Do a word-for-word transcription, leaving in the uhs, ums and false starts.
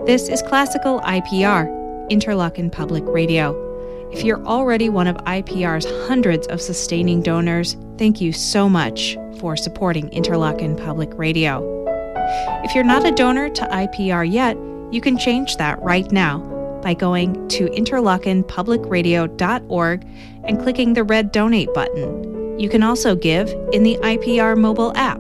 This is Classical I P R, Interlochen Public Radio. If you're already one of I P R's hundreds of sustaining donors, thank you so much for supporting Interlochen Public Radio. If you're not a donor to I P R yet, you can change that right now by going to interlochen public radio dot org and clicking the red donate button. You can also give in the I P R mobile app.